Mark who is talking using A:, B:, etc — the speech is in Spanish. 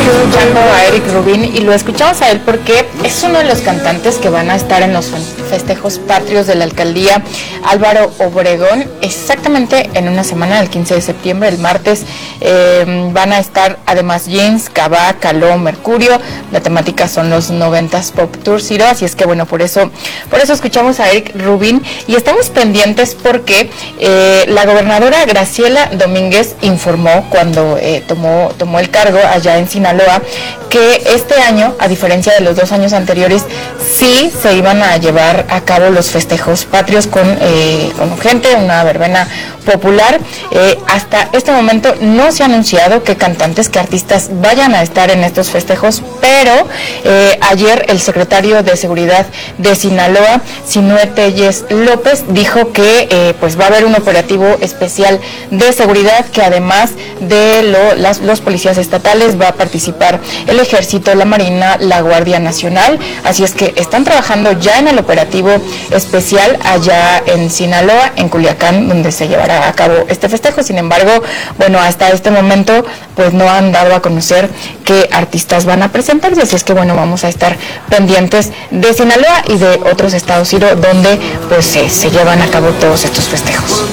A: escuchando a Eric Rubin y lo escuchamos a él porque es uno de los cantantes que van a estar en los festejos patrios de la alcaldía Álvaro Obregón, exactamente en una semana, el 15 de septiembre, el martes. Van a estar además Jeans, Cabá, Caló, Mercurio. La temática son los 90s Pop Tour Zero, así es que bueno, por eso escuchamos a Eric Rubin y estamos pendientes porque la gobernadora Graciela Domínguez informó cuando tomó el cargo allá en Sinaloa que este año, a diferencia de los 2 años anteriores, sí se iban a llevar a cabo los festejos patrios con gente, una verbena popular. Hasta este momento no se ha anunciado qué cantantes, qué artistas vayan a estar en estos festejos, pero ayer el secretario de Seguridad de Sinaloa, Sinue Telles López, dijo que pues va a haber un operativo especial de seguridad, que además de los policías estatales va a participar el Ejército, la Marina, la Guardia Nacional, así es que están trabajando ya en el operativo especial allá en Sinaloa, en Culiacán, donde se llevará a cabo este festejo. Sin embargo, bueno, hasta este momento pues no han dado a conocer qué artistas van a presentarse, así es que bueno, vamos a estar pendientes de Sinaloa y de otros estados, Ciro, donde pues se llevan a cabo todos estos festejos.